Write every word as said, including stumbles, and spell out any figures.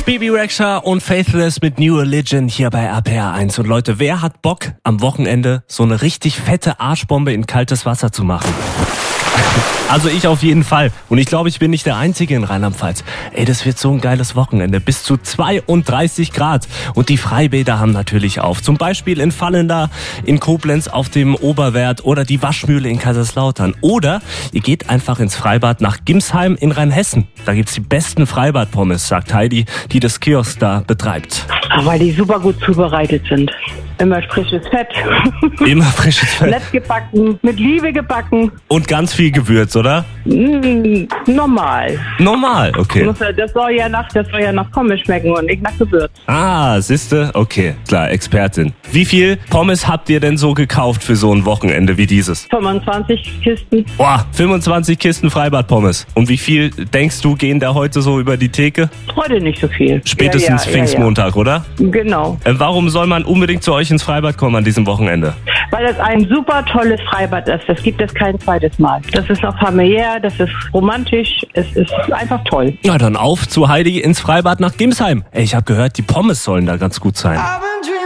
Bebe Rexha und Faithless mit New Religion hier bei R P R eins. Und Leute, wer hat Bock, am Wochenende so eine richtig fette Arschbombe in kaltes Wasser zu machen? Also ich auf jeden Fall. Und ich glaube, ich bin nicht der Einzige in Rheinland-Pfalz. Ey, das wird so ein geiles Wochenende. Bis zu zweiunddreißig Grad. Und die Freibäder haben natürlich auf. Zum Beispiel in Vallendar, in Koblenz auf dem Oberwert oder die Waschmühle in Kaiserslautern. Oder ihr geht einfach ins Freibad nach Gimsheim in Rheinhessen. Da gibt's die besten Freibad-Pommes, sagt Heidi, die das Kiosk da betreibt. Weil die super gut zubereitet sind. Immer frisches Fett. Immer frisches Fett. Nett gebacken, mit Liebe gebacken. Und ganz viel Gewürz, oder? Mm, normal. Normal, okay. Das soll ja nach, das soll ja nach Pommes schmecken und nicht nach Gewürz. Ah, siehste? Okay, klar, Expertin. Wie viel Pommes habt ihr denn so gekauft für so ein Wochenende wie dieses? fünfundzwanzig Kisten. Boah, fünfundzwanzig Kisten Freibad-Pommes. Und wie viel, denkst du, gehen da heute so über die Theke? Heute nicht so viel. Spätestens ja, ja, Pfingstmontag, ja, ja. oder? Genau. Äh, warum soll man unbedingt zu euch ins Freibad kommen an diesem Wochenende? Weil es ein super tolles Freibad ist. Das gibt es kein zweites Mal. Das ist noch familiär, das ist romantisch, es ist einfach toll. Na dann auf zu Heidi ins Freibad nach Gimsheim. Ey, ich habe gehört, die Pommes sollen da ganz gut sein.